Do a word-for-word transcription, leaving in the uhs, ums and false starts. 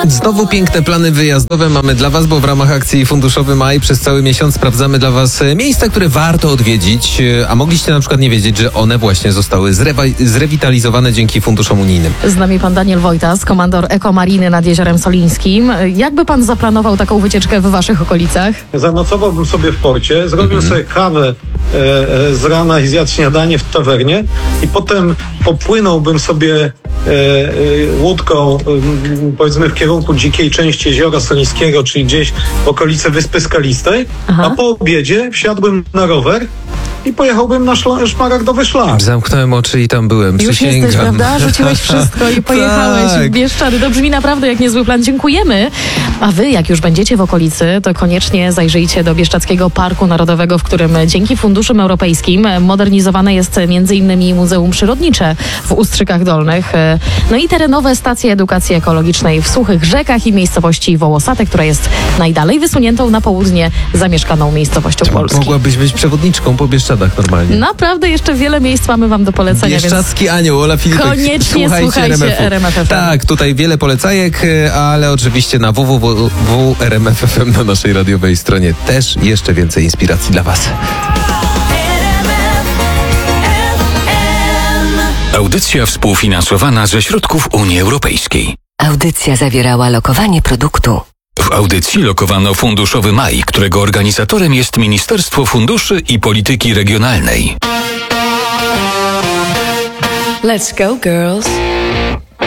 Znowu piękne plany wyjazdowe mamy dla Was, bo w ramach akcji Funduszowy Maj przez cały miesiąc sprawdzamy dla Was miejsca, które warto odwiedzić, a mogliście na przykład nie wiedzieć, że one właśnie zostały zrewa- zrewitalizowane dzięki funduszom unijnym. Z nami pan Daniel Wojtas, komandor Ekomariny nad Jeziorem Solińskim. Jakby pan zaplanował taką wycieczkę w Waszych okolicach? Zanocowałbym sobie w porcie, zrobił mm-hmm. sobie kawę e, e, z rana i zjadł śniadanie w tawernie i potem popłynąłbym sobie e, e, łódką, e, powiedzmy w kierunku dzikiej części Jeziora Solińskiego, czyli gdzieś w okolice Wyspy Skalistej, Aha. a po obiedzie wsiadłbym na rower i pojechałbym na szla- szmaragdowy szlak. Zamknąłem oczy i tam byłem, Już przysięgam. jesteś, prawda? Rzuciłeś wszystko i pojechałeś tak. w Bieszczady. To brzmi naprawdę jak niezły plan. Dziękujemy. A wy, jak już będziecie w okolicy, to koniecznie zajrzyjcie do Bieszczadzkiego Parku Narodowego, w którym dzięki funduszom europejskim modernizowane jest między innymi Muzeum Przyrodnicze w Ustrzykach Dolnych. No i terenowe stacje edukacji ekologicznej w Suchych Rzekach i miejscowości Wołosate, która jest najdalej wysuniętą na południe zamieszkaną miejscowością Polski. Mogłabyś być przewodniczką po Bieszczadach normalnie. Naprawdę jeszcze wiele miejsc mamy wam do polecenia. Bieszczadzki więc Anioł, Ola Filipek. Koniecznie słuchajcie, słuchajcie R M F F M. Tak, tutaj wiele polecajek, ale oczywiście na w w w kropka r m f f m na naszej radiowej stronie też jeszcze więcej inspiracji dla Was. Audycja współfinansowana ze środków Unii Europejskiej. Audycja zawierała lokowanie produktu. W audycji lokowano Funduszowy Maj, którego organizatorem jest Ministerstwo Funduszy i Polityki Regionalnej. Let's go, girls.